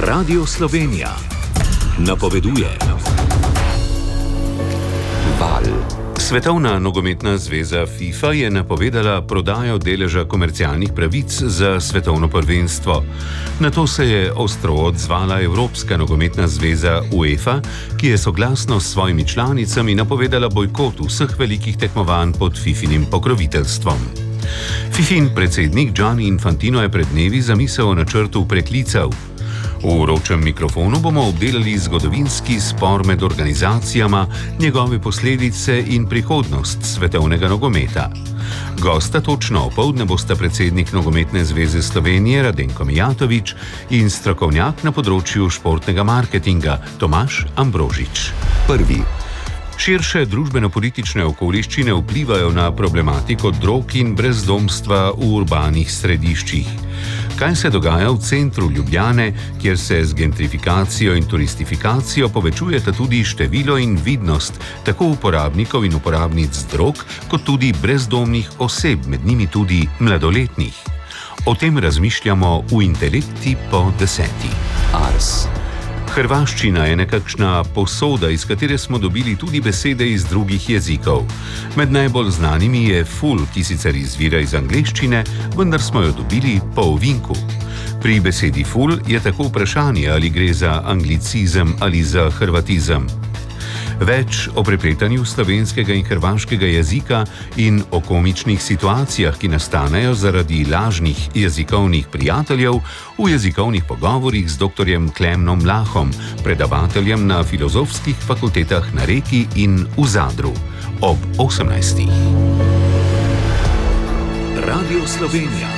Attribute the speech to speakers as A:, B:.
A: Radio Slovenija napoveduje. Val. Svetovna nogometna zveza FIFA je napovedala prodajo deleža komercialnih pravic za svetovno prvenstvo. Na to se je ostro odzvala Evropska nogometna zveza UEFA, ki je soglasno s svojimi članicami napovedala bojkot vseh velikih tekmovanj pod FIFInim pokroviteljstvom. FIFIn predsednik Gianni Infantino je pred dnevi zamisel o načrtu preklical. V vročem mikrofonu bomo obdelali zgodovinski spor med organizacijama, njegove posledice in prihodnost svetovnega nogometa. Gosta točno opoldne bosta predsednik Nogometne zveze Slovenije Radenko Mijatović in strokovnjak na področju športnega marketinga Tomaž Ambrožič. Prvi. Širše družbeno-politične okoliščine vplivajo na problematiko drog in brezdomstva v urbanih središčih. Kaj se dogaja v centru Ljubljane, kjer se z gentrifikacijo in turistifikacijo povečujeta tudi število in vidnost tako uporabnikov in uporabnic drog, kot tudi brezdomnih oseb, med njimi tudi mladoletnih? O tem razmišljamo v Intelekti po 10. Ars. Hrvaščina je nekakšna posoda, iz katere smo dobili tudi besede iz drugih jezikov. Med najbolj znanimi je ful, ki sicer izvira iz angleščine, vendar smo jo dobili po ovinku. Pri besedi ful je tako vprašanje, ali gre za anglicizem ali za hrvatizem. Več o prepletanju slovenskega in hrvaškega jezika in o komičnih situacijah, ki nastanejo zaradi lažnih jezikovnih prijateljev, v jezikovnih pogovorih z dr. Klemnom Lahom, predavateljem na filozofskih fakultetah na Reki in v Zadru. Ob 18. Radio Slovenija.